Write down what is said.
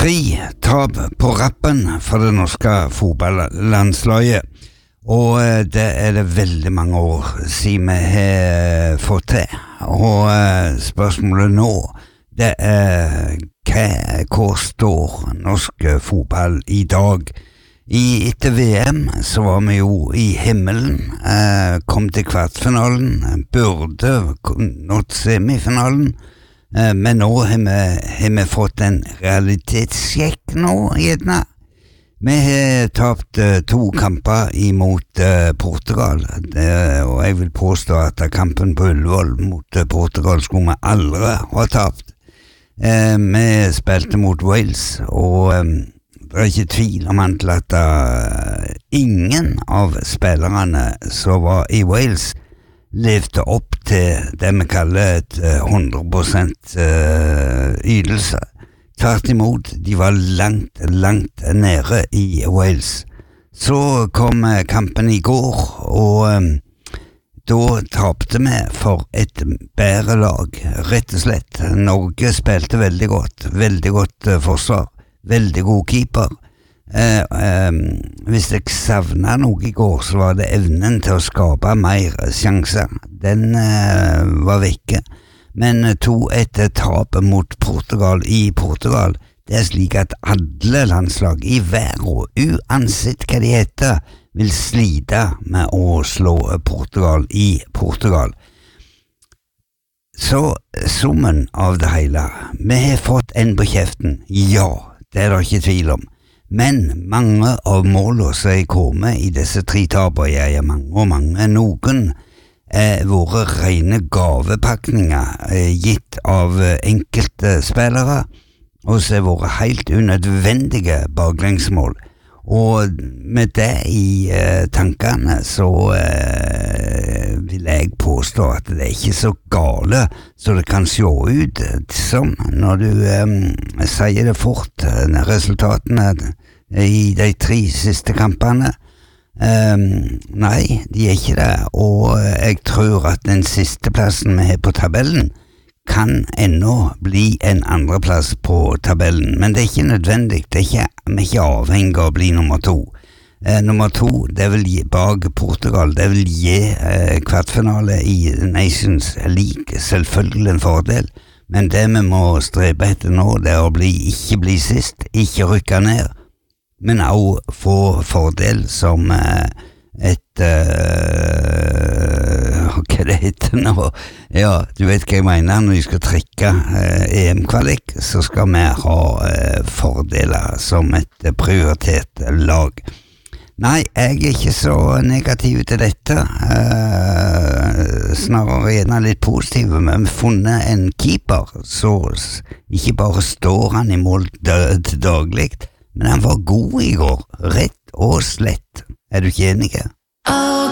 3 tap på rappen for det norske fotballandslaget, og det det veldig mange år siden vi har fått til. Og spørsmålet nå, det hvor står norsk fotball i dag? Etter VM så var vi jo i himmelen, kom til kvartfinalen, burde nått semifinalen, men nå har vi fått en realitetssjekk nå, gjerne. Vi har tapt 2 kamper imot Portugal, og jeg vil påstå at kampen på Ullevål mot Portugal skulle vi aldri ha tapt. Vi spilte mot Wales, og det ikke tvil om at ingen av spillerne som var i Wales levde opp til det vi kaller et 100% ydelse. Tvert imot, de var langt nede i Wales. Så kom kampen i går, og da tapte vi for et bedre lag, rett og slett. Norge spilte veldig godt forsvar, veldig god keeper. Hvis jeg savnet noe i går, så var det evnen til å skape mer sjanser. Den var vekke. Men 2-1 tap mot Portugal i Portugal, det slik at alle landslag i verden, uansett hva de heter, vil slite med å slå Portugal i Portugal. Så summen av det hele, vi har fått en på kjeften, ja, det det ikke tvil om. Men mange av målene som er kommet i disse 3 tapene, mange, noen våre rene gavepakninger gitt av enkelte spillere, og så våre helt unødvendige baklengsmål. Og med det i tankene så vil jeg påstå at det ikke så gale så det kan se ut som når du sier det fort, resultatene i de 3 siste kampene. Nei, de ikke det, og jeg tror at den siste plassen vi har på tabellen kan ennå bli en andreplass på tabellen, men det ikke nødvendig, vi ikke avhengig av å bli nummer 2. Nummer 2, det vil gi bak Portugal, det vil gi kvartfinale i Nations League selvfølgelig en fordel, men det vi må strebe etter nå, det å ikke bli sist, ikke rykke ned, men også få fordel som hva det heter nå, ja, du vet hva jeg mener, når vi skal trekke EM-kvalik, så skal vi ha fordeler som et prioritert lag. Nei, jeg ikke så negativ til dette, snarere gjerne litt positiv, men vi har funnet en keeper, så ikke bare står han i mål til daglig, men han var god i går, rett og slett. Er du ikke enig?